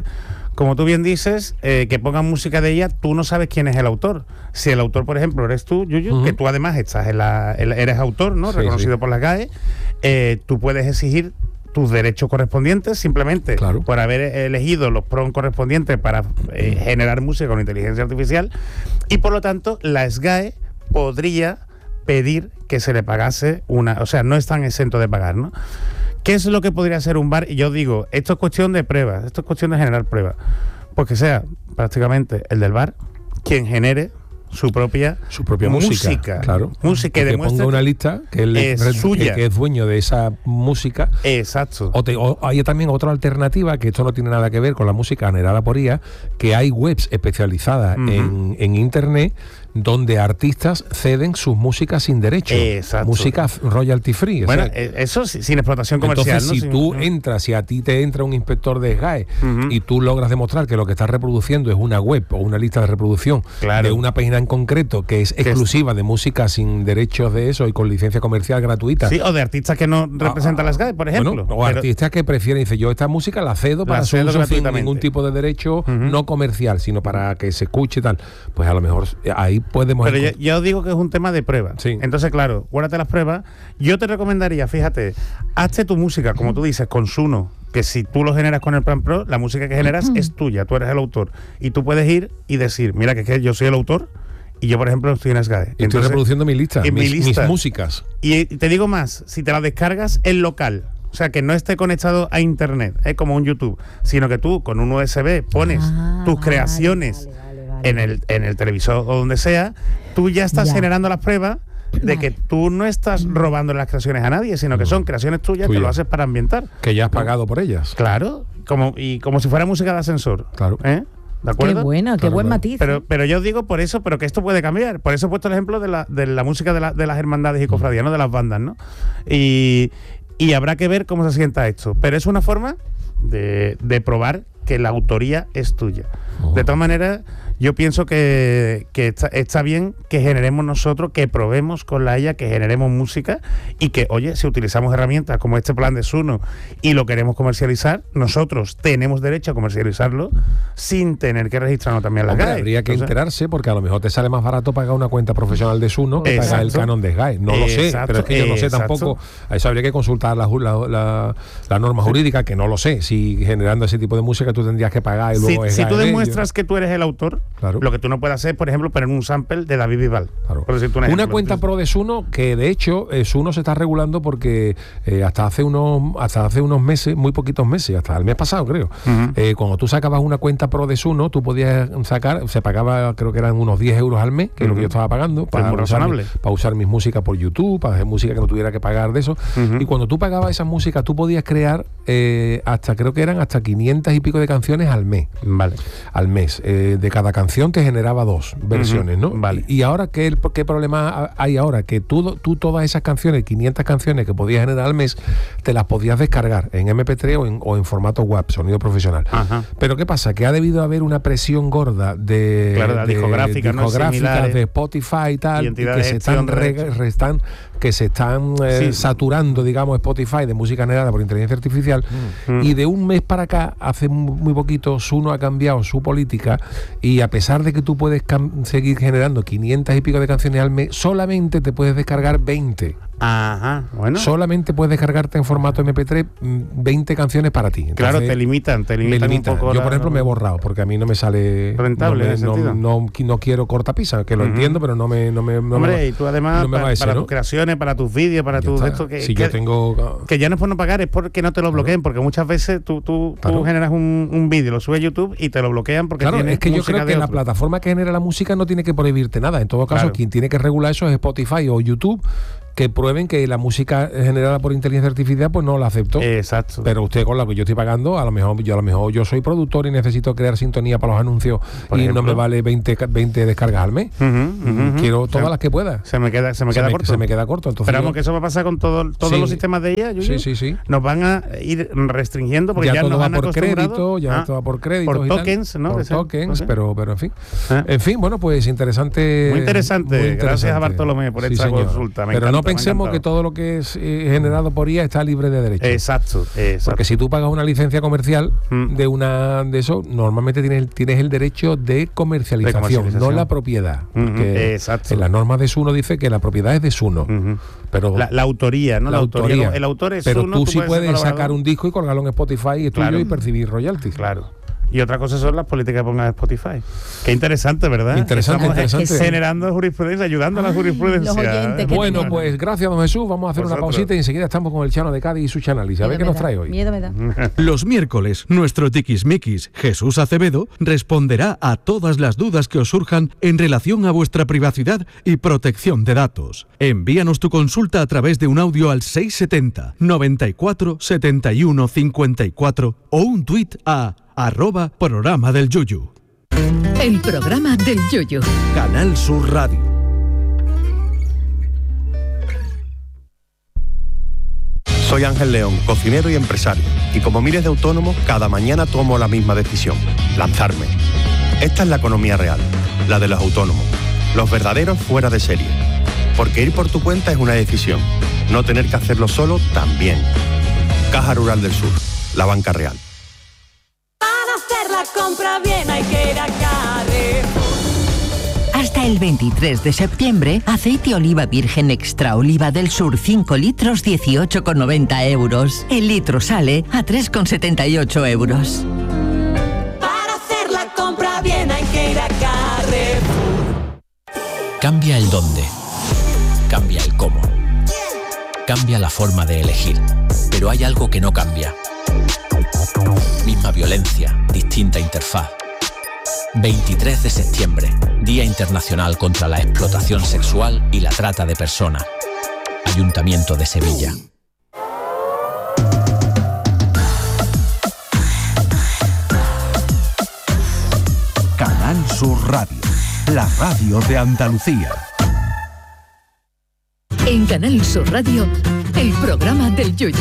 como tú bien dices, eh, que pongan música de ella, tú no sabes quién es el autor. Si el autor, por ejemplo, eres tú, Yuyu, uh-huh. que tú además estás en la, en, eres autor, ¿no? Sí, reconocido sí. por la G A E, eh, tú puedes exigir tus derechos correspondientes simplemente claro. por haber elegido los prompts correspondientes para eh, generar música con inteligencia artificial, y por lo tanto la S G A E podría pedir que se le pagase una, o sea, no están exentos de pagar, ¿no? ¿Qué es lo que podría hacer un bar? Y yo digo, esto es cuestión de pruebas, esto es cuestión de generar pruebas, pues que sea prácticamente el del bar quien genere su propia su propia música, música claro, música que, que ponga una lista que él es re, suya, que, que es dueño de esa música. Exacto. O, te, o hay también otra alternativa, que esto no tiene nada que ver con la música generada por I A, que hay webs especializadas uh-huh. en, en internet donde artistas ceden sus músicas sin derecho. Exacto. Música royalty free. Bueno, o sea, eso sin explotación comercial. Entonces, si ¿no? tú sin... entras, si a ti te entra un inspector de S G A E uh-huh. y tú logras demostrar que lo que estás reproduciendo es una web o una lista de reproducción claro. de una página en concreto que es exclusiva de música sin derechos de eso y con licencia comercial gratuita. Sí, o de artistas que no representan ah, las S G A E, por ejemplo. Bueno, o pero... artistas que prefieren, dice, yo esta música la cedo para su uso sin ningún tipo de derecho uh-huh. no comercial, sino para que se escuche y tal. Pues a lo mejor ahí podemos... Pero yo, yo digo que es un tema de prueba. Sí. Entonces, claro, guárdate las pruebas. Yo te recomendaría, fíjate, hazte tu música, como tú dices, con Suno, que si tú lo generas con el Plan Pro, la música que generas uh-huh. es tuya, tú eres el autor. Y tú puedes ir y decir, mira, que, es que yo soy el autor y yo, por ejemplo, estoy en S G A E. Y Entonces, estoy reproduciendo mi lista, mis, mi lista. mis músicas. Y te digo más, si te la descargas en local, o sea, que no esté conectado a internet, es como un YouTube, sino que tú con un U S B pones ah, tus creaciones vale, vale, vale, vale. En, el, en el televisor o donde sea, tú ya estás ya. generando las pruebas de vale. que tú no estás robando las creaciones a nadie, sino que son creaciones tuyas Tuya. que lo haces para ambientar. Que ya has pagado por ellas. Claro, como y como si fuera música de ascensor. Claro. ¿Eh? ¿De acuerdo? Qué bueno, qué claro, buen matiz. Pero, pero yo digo por eso, pero que esto puede cambiar. Por eso he puesto el ejemplo de la, de la música de, la, de las hermandades y cofradías, ¿no? De las bandas, ¿no? Y, y habrá que ver cómo se sienta esto. Pero es una forma de, de probar que la autoría es tuya. Oh. De todas maneras, yo pienso que, que está, está bien que generemos nosotros, que probemos con la I A, que generemos música y que, oye, si utilizamos herramientas como este plan de Suno y lo queremos comercializar, nosotros tenemos derecho a comercializarlo sin tener que registrarnos también la G A E. Habría que Entonces, enterarse, porque a lo mejor te sale más barato pagar una cuenta profesional de Suno que pagar el canon de S G A E. No lo sé, exacto, pero es que yo no sé exacto. tampoco. A eso habría que consultar la, la, la, la norma jurídica, que no lo sé. Si generando ese tipo de música tú tendrías que pagar y luego si, S G A E. Si tú demuestras yo, que tú eres el autor, claro. lo que tú no puedes hacer, por ejemplo, poner un sample de David Bisbal. Claro. Por decirte un una ejemplo. cuenta pro de Suno, que de hecho eh, Suno se está regulando porque eh, hasta hace unos hasta hace unos meses, muy poquitos meses, hasta el mes pasado creo, uh-huh. eh, cuando tú sacabas una cuenta pro de Suno, tú podías sacar, se pagaba, creo que eran unos diez euros al mes, que uh-huh. es lo que yo estaba pagando, para usar, mi, para usar mis músicas por YouTube, para hacer música que no tuviera que pagar de eso. Uh-huh. Y cuando tú pagabas esas músicas, tú podías crear eh, hasta, creo que eran hasta quinientas y pico de canciones al mes. Vale. Al mes. Eh, de cada canción te generaba dos versiones, uh-huh. ¿no? Vale. Y ahora, ¿qué, qué problema hay ahora? Que tú, tú todas esas canciones, quinientas canciones que podías generar al mes, te las podías descargar en eme pe tres o en, o en formato web, sonido profesional. Ajá. Pero ¿qué pasa? Que ha debido haber una presión gorda de, claro, la de discográfica, discográficas, ¿no? de Spotify y tal, y que se están, re, re, están que se están eh, sí. saturando, digamos, Spotify de música generada por inteligencia artificial, mm. y de un mes para acá, hace muy, muy poquito, Suno ha cambiado su política, y a pesar de que tú puedes cam- seguir generando quinientas y pico de canciones al mes, solamente te puedes descargar veinte. Ajá, bueno. Solamente puedes descargarte en formato eme pe tres veinte canciones para ti. Entonces, claro, te limitan, te limitan, me limitan. un poco. Yo, la, por ejemplo, me he borrado porque a mí no me sale rentable. No, me, en ese no, sentido. no, no quiero cortapisa, que lo uh-huh. entiendo, pero no me. No me no Hombre, me, y tú además, no me para, va ese, para ¿no? tus creaciones, para tus vídeos, para tus. Esto que, si que, yo tengo. Que ya no es por no pagar, es porque no te lo bloqueen, porque muchas veces tú, tú, claro. tú generas un, un vídeo, lo subes a YouTube y te lo bloquean porque claro, tienes es que yo creo que otro. La plataforma que genera la música no tiene que prohibirte nada. En todo caso, claro. quien tiene que regular eso es Spotify o YouTube, que prueben que la música generada por inteligencia artificial pues no la acepto. Exacto. Pero usted con la que yo estoy pagando, a lo mejor yo a lo mejor yo soy productor y necesito crear sintonía para los anuncios por y ejemplo. no me vale veinte, veinte descargas al mes. Uh-huh, uh-huh. Quiero todas se, las que pueda. Se me queda se me se queda me, corto. Se me queda corto. Entonces Esperamos yo, que eso va a pasar con todo, todos sí, los sistemas de ella. Sí, sí, sí. Nos van a ir restringiendo porque ya, ya todo nos va han por acostumbrado. crédito, ya ah, todo va por crédito. Por tokens, ¿no? Por tokens, sea, pero, pero en fin. ¿Eh? En fin, bueno, pues interesante. Muy interesante. Muy interesante. Gracias a Bartolomé por sí, esta señor. consulta. Me pero encanta. no pensemos que todo lo que es eh, generado por I A está libre de derechos. Exacto, exacto. Porque si tú pagas una licencia comercial mm. de una de eso, normalmente tienes, tienes el derecho de comercialización, de comercialización. no la propiedad. Mm-hmm. Exacto. En las normas de Suno dice que la propiedad es de Suno. Mm-hmm. Pero la, la autoría, ¿no? La, la autoría. autoría. El autor es Pero Suno, tú, tú sí puedes sacar un disco y colgarlo en Spotify y, claro. tuyo y percibir royalties. Claro. Y otra cosa son las políticas que pongan Spotify. Qué interesante, ¿verdad? Interesante, Estamos interesante. generando jurisprudencia, ayudando Ay, a la jurisprudencia. ¿eh? Bueno, pues gracias, don Jesús. Vamos a hacer Vosotros. una pausita y enseguida estamos con el Chano de Cádiz y su Chanálisis. A ver qué nos trae hoy. Miedo me da. Los miércoles, nuestro tiquismiquis Jesús Acevedo responderá a todas las dudas que os surjan en relación a vuestra privacidad y protección de datos. Envíanos tu consulta a través de un audio al seis setenta, noventa y cuatro, setenta y uno, cincuenta y cuatro o un tuit a arroba programa del Yuyu. El programa del Yuyu. Canal Sur Radio. Soy Ángel León, cocinero y empresario. Y como miles de autónomos, cada mañana tomo la misma decisión: lanzarme. Esta es la economía real, la de los autónomos. Los verdaderos fuera de serie. Porque ir por tu cuenta es una decisión. No tener que hacerlo solo también. Caja Rural del Sur, la banca real. La compra bien hay que ir a Carrefour. Hasta el veintitrés de septiembre, aceite oliva virgen extra oliva del sur cinco litros dieciocho con noventa euros. El litro sale a tres con setenta y ocho euros. Para hacer la compra bien hay que ir a Carrefour. Cambia el dónde, cambia el cómo, cambia la forma de elegir, pero hay algo que no cambia. Misma violencia, distinta interfaz. veintitrés de septiembre, Día Internacional contra la Explotación Sexual y la Trata de Personas. Ayuntamiento de Sevilla. Canal Sur Radio, la radio de Andalucía. En Canal Sur Radio, el programa del Yuyu.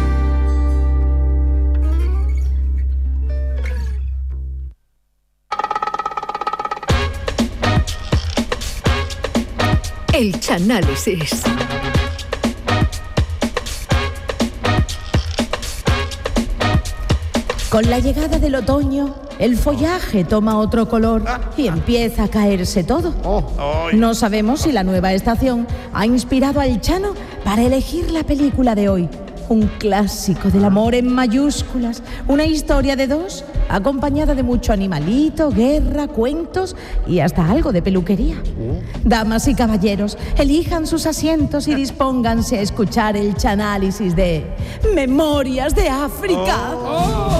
El Chanálisis. Con la llegada del otoño, el follaje toma otro color y empieza a caerse todo. No sabemos si la nueva estación ha inspirado al Chano para elegir la película de hoy. Un clásico del amor en mayúsculas, una historia de dos, acompañada de mucho animalito, guerra, cuentos y hasta algo de peluquería. Damas y caballeros, elijan sus asientos y dispónganse a escuchar el Chanálisis de Memorias de África.